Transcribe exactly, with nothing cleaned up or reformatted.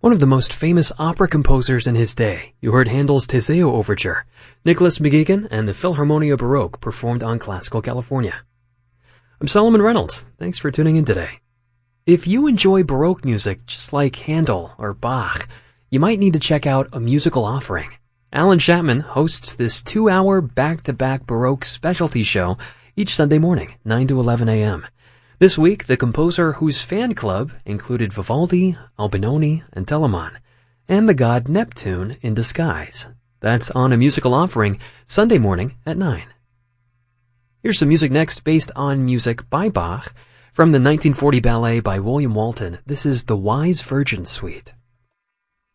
One of the most famous opera composers in his day, you heard Handel's Teseo Overture. Nicholas McGeegan and the Philharmonia Baroque performed on Classical California. I'm Solomon Reynolds. Thanks for tuning in today. If you enjoy Baroque music just like Handel or Bach, you might need to check out A Musical Offering. Alan Chapman hosts this two-hour back-to-back Baroque specialty show each Sunday morning, nine to eleven a.m. This week, the composer whose fan club included Vivaldi, Albinoni, and Telemann, and the god Neptune in disguise. That's on A Musical Offering, Sunday morning at nine. Here's some music next based on music by Bach from the nineteen forty ballet by William Walton. This is the Wise Virgin Suite.